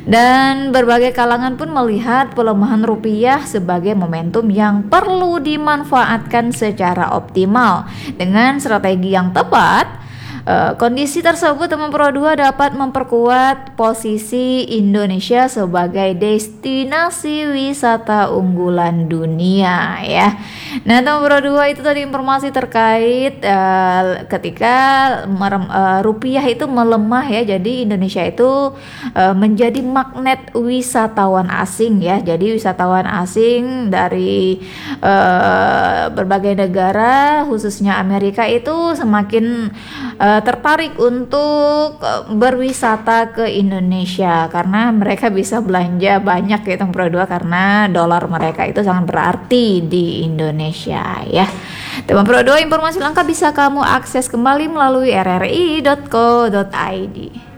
Dan berbagai kalangan pun melihat pelemahan rupiah sebagai momentum yang perlu dimanfaatkan secara optimal. Dengan strategi yang tepat, kondisi tersebut teman Pro 2 dapat memperkuat posisi Indonesia sebagai destinasi wisata unggulan dunia ya. Nah teman Pro 2 itu tadi informasi terkait ketika rupiah itu melemah ya. Jadi Indonesia itu menjadi magnet wisatawan asing ya. Jadi wisatawan asing dari berbagai negara khususnya Amerika itu semakin tertarik untuk berwisata ke Indonesia karena mereka bisa belanja banyak ya teman Pro 2 karena dolar mereka itu sangat berarti di Indonesia ya. Teman Pro 2 informasi lengkap bisa kamu akses kembali melalui rri.co.id.